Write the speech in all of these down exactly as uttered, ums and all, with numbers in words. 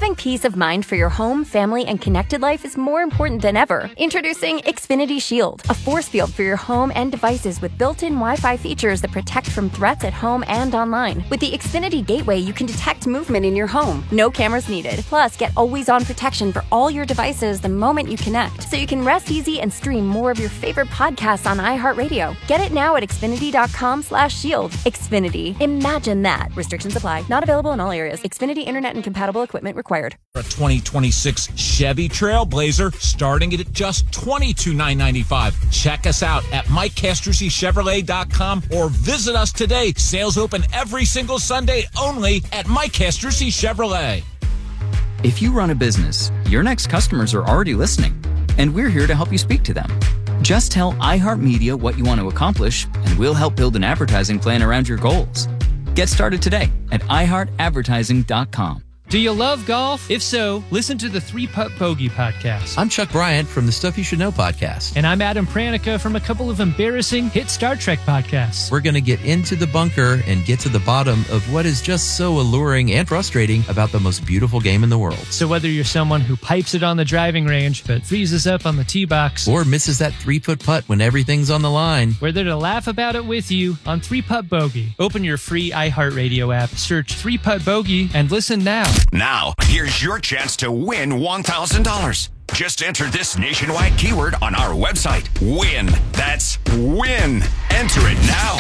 Having peace of mind for your home, family, and connected life is more important than ever. Introducing Xfinity Shield, a force field for your home and devices with built-in Wi-Fi features that protect from threats at home and online. With the Xfinity Gateway, you can detect movement in your home. No cameras needed. Plus, get always-on protection for all your devices the moment you connect, so you can rest easy and stream more of your favorite podcasts on iHeartRadio. Get it now at Xfinity.com slash shield. Xfinity. Imagine that. Restrictions apply. Not available in all areas. Xfinity Internet and compatible equipment required. A twenty twenty-six Chevy Trailblazer starting it at just twenty-two thousand nine hundred ninety-five dollars. Check us out at Mike Castrucci Chevrolet dot com or visit us today. Sales open every single Sunday only at Mike Castrucci Chevrolet. If you run a business, your next customers are already listening, and we're here to help you speak to them. Just tell iHeartMedia what you want to accomplish, and we'll help build an advertising plan around your goals. Get started today at i heart advertising dot com. Do you love golf? If so, listen to the Three Putt Bogey podcast. I'm Chuck Bryant from the Stuff You Should Know podcast. And I'm Adam Pranica from a couple of embarrassing hit Star Trek podcasts. We're going to get into the bunker and get to the bottom of what is just so alluring and frustrating about the most beautiful game in the world. So whether you're someone who pipes it on the driving range but freezes up on the tee box, or misses that three-foot putt when everything's on the line, we're there to laugh about it with you on Three Putt Bogey. Open your free iHeartRadio app, search Three Putt Bogey, and listen now. Now, here's your chance to win one thousand dollars. Just enter this nationwide keyword on our website. WIN. That's WIN. Enter it now.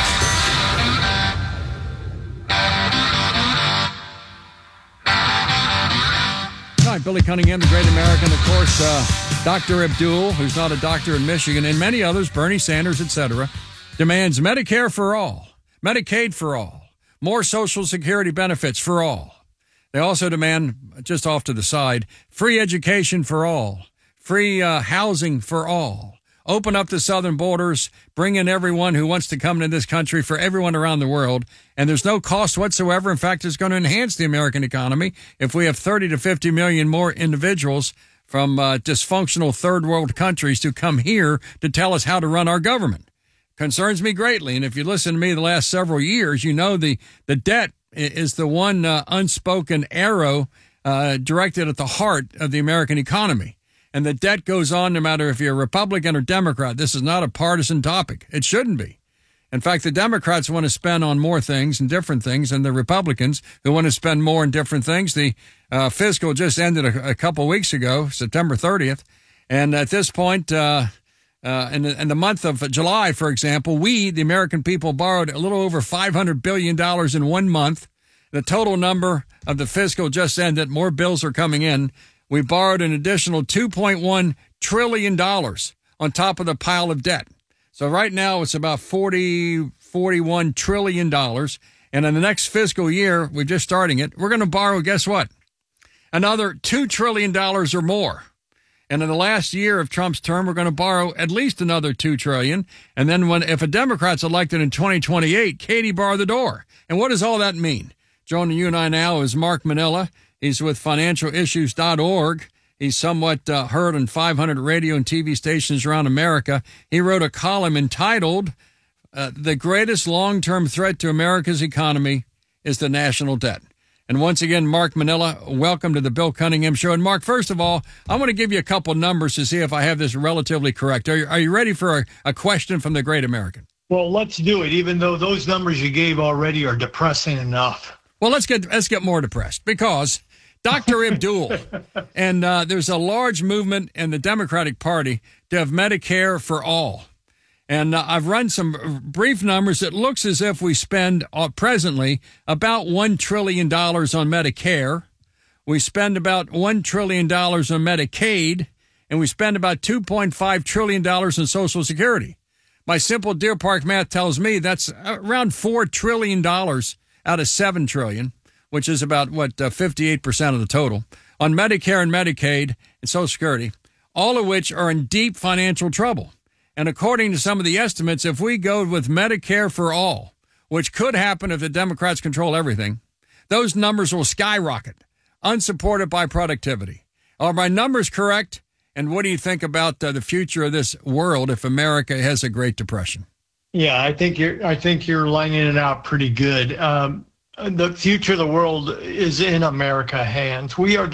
Hi, Billy Cunningham, the Great American. Of course, uh, Doctor Abdul, who's not a doctor in Michigan, and many others, Bernie Sanders, et cetera, demands Medicare for all, Medicaid for all, more Social Security benefits for all. They also demand, just off to the side, free education for all, free uh, housing for all, open up the southern borders, bring in everyone who wants to come into this country for everyone around the world, and there's no cost whatsoever. In fact, it's going to enhance the American economy if we have thirty to fifty million more individuals from uh, dysfunctional third world countries to come here to tell us how to run our government. Concerns me greatly, and if you listen to me the last several years, you know the, the debt is the one uh, unspoken arrow uh, directed at the heart of the American economy. And the debt goes on no matter if you're a Republican or Democrat. This is not a partisan topic. It shouldn't be. In fact, the Democrats want to spend on more things and different things than the Republicans who want to spend more on different things. The uh, fiscal just ended a, a couple weeks ago, September thirtieth. And at this point, uh, uh, in, the, in the month of July, for example, we, the American people, borrowed a little over five hundred billion dollars in one month. The total number of the fiscal just ended. More bills are coming in. We borrowed an additional two point one trillion dollars on top of the pile of debt. So right now it's about forty, forty-one trillion dollars. And in the next fiscal year, we're just starting it, we're going to borrow, guess what? Another two trillion dollars or more. And in the last year of Trump's term, we're going to borrow at least another two trillion dollars. And then when if a Democrat's elected in twenty twenty-eight, Katie bar the door. And what does all that mean? Joining you and I now is Mark Manila. He's with financial issues dot org. He's somewhat uh, heard on five hundred radio and T V stations around America. He wrote a column entitled, uh, The Greatest Long-Term Threat to America's Economy is the National Debt. And once again, Mark Manila, welcome to the Bill Cunningham Show. And Mark, first of all, I want to give you a couple numbers to see if I have this relatively correct. Are you, are you ready for a, a question from the Great American? Well, let's do it, even though those numbers you gave already are depressing enough. Well, let's get let's get more depressed because Doctor Abdul, and uh, there's a large movement in the Democratic Party to have Medicare for all. And uh, I've run some brief numbers. It looks as if we spend uh, presently about one trillion dollars on Medicare. We spend about one trillion dollars on Medicaid, and we spend about two point five trillion dollars on Social Security. My simple Deer Park math tells me that's around four trillion dollars out of seven trillion dollars, which is about, what, uh, fifty-eight percent of the total, on Medicare and Medicaid and Social Security, all of which are in deep financial trouble. And according to some of the estimates, if we go with Medicare for all, which could happen if the Democrats control everything, those numbers will skyrocket, unsupported by productivity. Are my numbers correct? And what do you think about uh, the future of this world if America has a Great Depression? Yeah, I think you're. I think you're lining it out pretty good. Um, the future of the world is in America's hands. We are